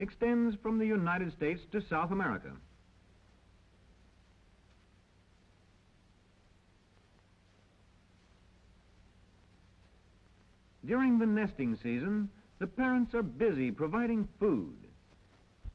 extends from the United States to South America. During the nesting season, the parents are busy providing food.